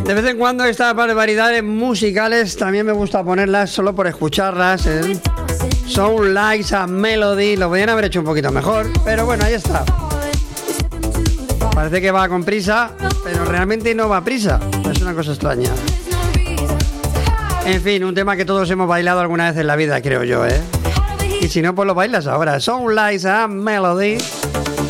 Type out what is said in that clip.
De vez en cuando estas barbaridades musicales también me gusta ponerlas solo por escucharlas. Sound Like a Melody. Lo podrían haber hecho un poquito mejor, pero bueno, ahí está. Parece que va con prisa, pero realmente no va a prisa. Es una cosa extraña. En fin, un tema que todos hemos bailado alguna vez en la vida, creo yo, ¿eh? Y si no, pues lo bailas ahora. Sound Like a Melody.